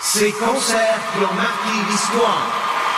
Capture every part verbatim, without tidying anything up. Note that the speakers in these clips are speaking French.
Ces concerts qui ont marqué l'histoire.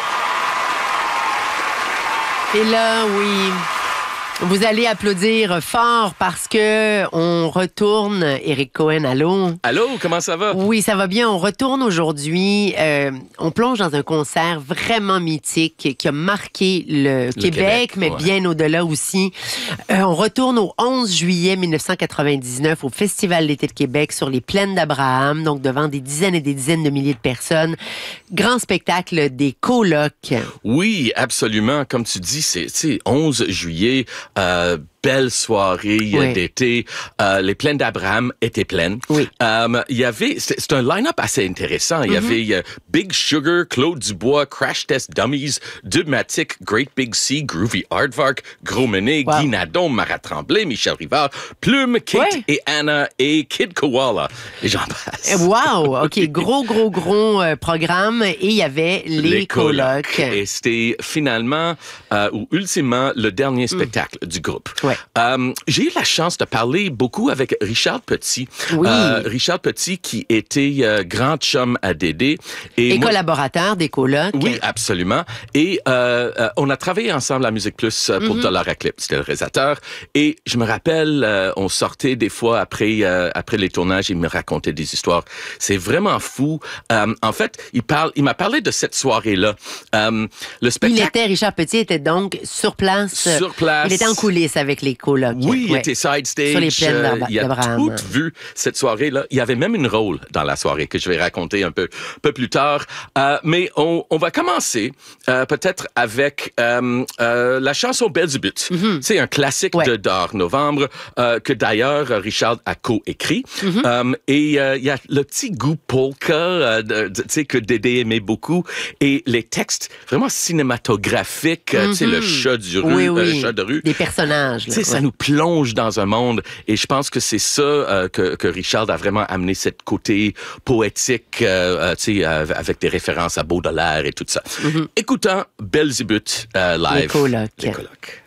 Et là, oui, vous allez applaudir fort parce que on retourne. Éric Cohen, allô? Allô, comment ça va? Oui, ça va bien. On retourne aujourd'hui. Euh, on plonge dans un concert vraiment mythique qui a marqué le, le Québec, Québec, mais ouais. bien au-delà aussi. Euh, on retourne au onze juillet mille neuf cent quatre-vingt-dix-neuf au Festival d'été de Québec sur les plaines d'Abraham, donc devant des dizaines et des dizaines de milliers de personnes. Grand spectacle des colocs. Oui, absolument. Comme tu dis, c'est, c'est onze juillet. Euh, belle soirée oui. d'été. Euh, les plaines d'Abraham étaient pleines. Oui. Euh, il y avait, c'est, c'est un line-up assez intéressant. Il y mm-hmm. avait euh, Big Sugar, Claude Dubois, Crash Test Dummies, Dubmatic, Great Big Sea, Groovy Aardvark, Gros Menet, wow. Guy Nadon, Marat Tremblay, Michel Rivard, Plume, Kate oui. et Anna et Kid Koala. Et j'en passe. Wow! OK. Gros, gros, gros euh, programme. Et il y avait les, les colocs. colocs. Et c'était finalement, euh, ou ultimement, le dernier spectacle mm. du groupe. Ouais. Euh, j'ai eu la chance de parler beaucoup avec Richard Petit. Oui. Euh, Richard Petit qui était euh, grand chum à Dédé. Et, et moi, collaborateur des colocs. Oui, absolument. Et euh, euh, on a travaillé ensemble à Musique Plus pour mm-hmm. Dollar Eclipse. C'était le réalisateur. Et je me rappelle, euh, on sortait des fois après euh, après les tournages, il me racontait des histoires. C'est vraiment fou. Euh, en fait, il parle, il m'a parlé de cette soirée-là. Euh, le spectacle. Il était, Richard Petit était donc sur place. Sur place. Il était en coulisses avec les colocs. Oui, il ouais. était side stage. Sur les plaines euh, il a d'Abraham. tout vu cette soirée-là. Il y avait même une rôle dans la soirée que je vais raconter un peu, un peu plus tard. Euh, mais on, on va commencer euh, peut-être avec euh, euh, la chanson Belzébuth. Mm-hmm. C'est un classique ouais. de D'Art Novembre euh, que d'ailleurs Richard a co-écrit. Mm-hmm. Euh, et il euh, y a le petit goût polka euh, de, de, tu sais, que Dédé aimait beaucoup. Et les textes vraiment cinématographiques, mm-hmm. tu sais, le chat du rue, oui, oui. Euh, le chat de rue. Des personnages. Tu sais, ça nous plonge dans un monde. Et je pense que c'est ça euh, que, que Richard a vraiment amené, cette côté poétique, euh, tu sais, euh, avec des références à Baudelaire et tout ça. Mm-hmm. Écoutons Belzébuth euh, live. Les colocs. Les colocs.